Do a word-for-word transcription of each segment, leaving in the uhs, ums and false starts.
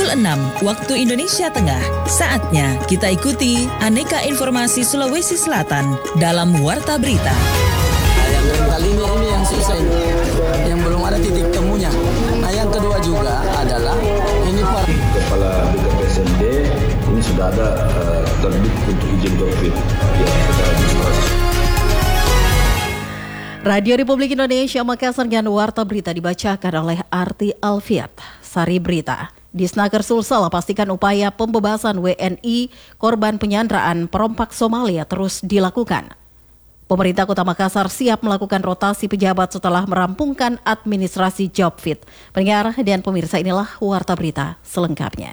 pukul enam waktu Indonesia Tengah. Saatnya kita ikuti aneka informasi Sulawesi Selatan dalam Warta Berita. Nah, yang kali ini, ini yang susah ini, yang belum ada titik temunya. Nah, yang kedua juga adalah ini para Kepala B K P S N D ini sudah ada uh, terbit untuk izin COVID yang sudah administrasi. Radio Republik Indonesia Makassar dan Warta Berita dibacakan oleh Arti Alfiat. Sari Berita. Disnaker Sulsel pastikan upaya pembebasan W N I korban penyanderaan perompak Somalia terus dilakukan. Pemerintah Kota Makassar siap melakukan rotasi pejabat setelah merampungkan administrasi job fit. Pendengar dan pemirsa, inilah Warta Berita selengkapnya.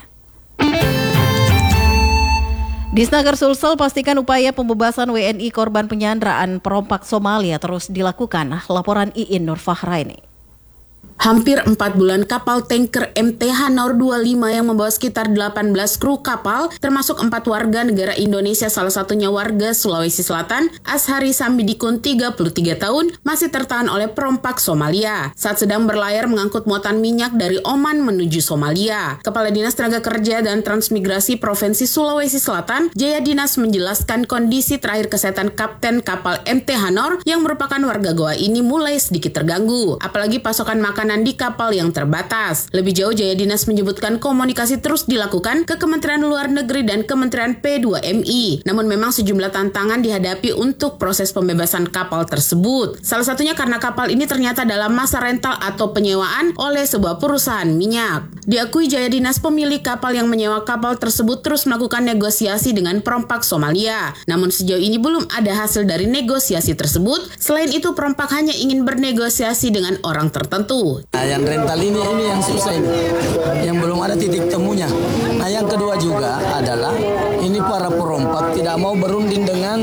Disnaker Sulsel pastikan upaya pembebasan W N I korban penyanderaan perompak Somalia terus dilakukan. Laporan Iin Nur Fahraini. Hampir empat bulan kapal tanker M T Hanor dua puluh lima yang membawa sekitar delapan belas kru kapal, termasuk empat warga negara Indonesia, salah satunya warga Sulawesi Selatan, Ashari Sambidikun tiga puluh tiga tahun, masih tertahan oleh perompak Somalia saat sedang berlayar mengangkut muatan minyak dari Oman menuju Somalia. Kepala Dinas Tenaga Kerja dan Transmigrasi Provinsi Sulawesi Selatan, Jaya Dinas, menjelaskan kondisi terakhir kesehatan kapten kapal M T Hanor yang merupakan warga Goa ini mulai sedikit terganggu, apalagi pasokan makanan di kapal yang terbatas. Lebih jauh, Jaya Dinas menyebutkan komunikasi terus dilakukan ke Kementerian Luar Negeri dan Kementerian P dua M I. Namun memang sejumlah tantangan dihadapi untuk proses pembebasan kapal tersebut. Salah satunya karena kapal ini ternyata dalam masa rental atau penyewaan oleh sebuah perusahaan minyak. Diakui Jaya Dinas, pemilik kapal yang menyewa kapal tersebut terus melakukan negosiasi dengan perompak Somalia. Namun sejauh ini belum ada hasil dari negosiasi tersebut. Selain itu, perompak hanya ingin bernegosiasi dengan orang tertentu. Nah, yang rental ini, ini yang susah ini, yang belum ada titik temunya. Nah, yang kedua juga adalah ini para perompak tidak mau berunding dengan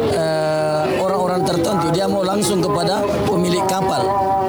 uh, orang-orang tertentu, dia mau langsung kepada pemilik kapal.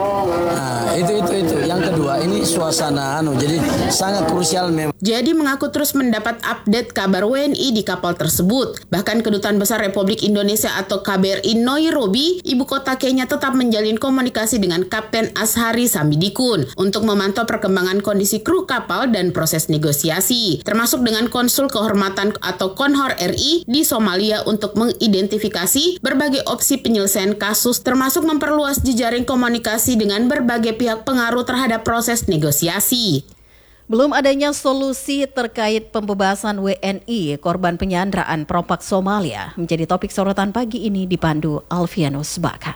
Nah, itu itu itu. Yang kedua, ini suasana anu, jadi sangat krusial memang. Jadi mengaku terus mendapat update kabar W N I di kapal tersebut. Bahkan Kedutaan Besar Republik Indonesia atau K B R I Nairobi, ibu kota Kenya, tetap menjalin komunikasi dengan Kapten Ashari Sambidikun untuk memantau perkembangan kondisi kru kapal dan proses negosiasi, termasuk dengan Konsul Kehormatan atau Konhor R I di Somalia untuk mengidentifikasi berbagai opsi penyelesaian kasus, termasuk memperluas jejaring komunikasi dengan berbagai pihak pengaruh terhadap proses negosiasi. Belum adanya solusi terkait pembebasan W N I korban penyanderaan perompak Somalia menjadi topik sorotan pagi ini dipandu Alfianus Baka.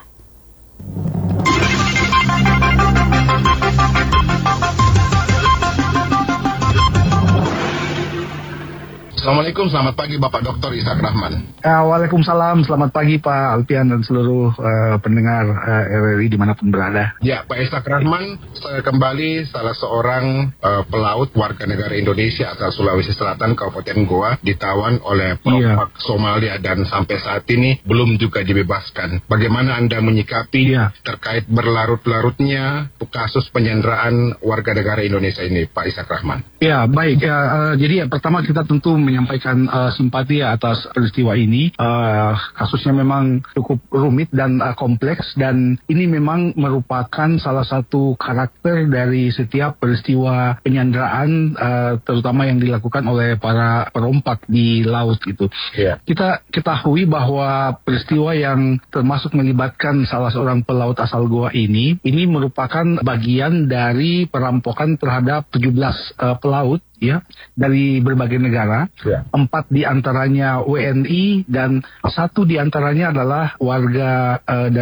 Assalamualaikum, selamat pagi Bapak Doktor Ishak Rahman. Uh, Waalaikumsalam, selamat pagi Pak Alfian dan seluruh uh, pendengar uh, R R I dimanapun berada. Ya, Pak Ishak Rahman, saya kembali salah seorang uh, pelaut warga negara Indonesia asal Sulawesi Selatan, Kabupaten Goa, ditawan oleh perompak iya. Somalia dan sampai saat ini belum juga dibebaskan. Bagaimana Anda menyikapi iya. terkait berlarut-larutnya kasus penyanderaan warga negara Indonesia ini, Pak Ishak Rahman? Ya, baik. Ya, uh, jadi ya, pertama kita tentu menyampaikan uh, simpati atas peristiwa ini. Uh, kasusnya memang cukup rumit dan uh, kompleks, dan ini memang merupakan salah satu karakter dari setiap peristiwa penyanderaan, uh, terutama yang dilakukan oleh para perompak di laut itu. Yeah. Kita ketahui bahwa peristiwa yang termasuk melibatkan salah seorang pelaut asal Goa ini, ini merupakan bagian dari perampokan terhadap tujuh belas uh, pelaut ya dari berbagai negara. Ya. Empat diantaranya W N I dan satu diantaranya adalah warga uh,